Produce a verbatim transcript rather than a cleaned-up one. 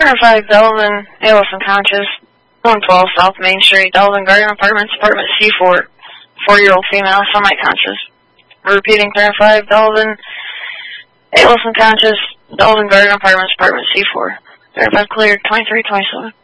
five, Delvin, Allison conscious, one twelve South Main Street, Delvin Garden Apartments, apartment C four, four-year-old female, semi-conscious. Repeating, five, Delvin, Allison conscious, Delvin Garden Apartments, apartment C four. five cleared, twenty-three twenty-seven.